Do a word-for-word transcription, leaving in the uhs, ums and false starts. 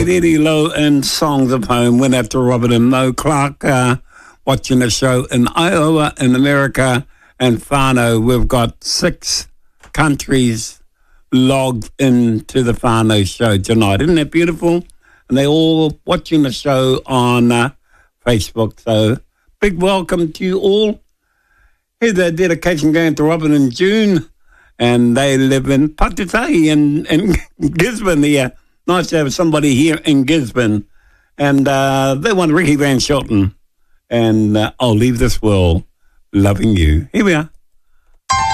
right, Eddie Lowe and Songs of Home went after Robert and Mo Clark uh, watching the show in Iowa, in America, and Fano. We've got six countries logged into the Fano show tonight. Isn't that beautiful? And they all watching the show on uh, Facebook. So big welcome to you all. Here's the dedication going to Robin and June, and they live in Patutai in, in Gisborne here. Nice to have somebody here in Gisborne. And uh, they want Ricky Van Shelton. And uh, I'll leave this world loving you. Here we are.